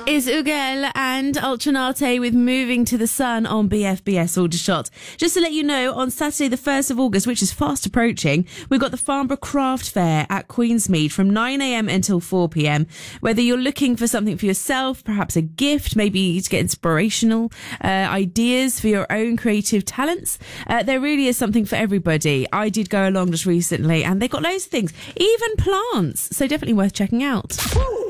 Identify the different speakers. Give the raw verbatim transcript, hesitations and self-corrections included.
Speaker 1: Is Ugel and Ultranate with Moving to the Sun on B F B S Aldershot. Just to let you know, on Saturday the first of August, which is fast approaching, we've got the Farnborough Craft Fair at Queensmead from nine a m until four p m. Whether you're looking for something for yourself, perhaps a gift, maybe to get inspirational uh, ideas for your own creative talents, uh, there really is something for everybody. I did go along just recently and they got loads of things, even plants, so definitely worth checking out.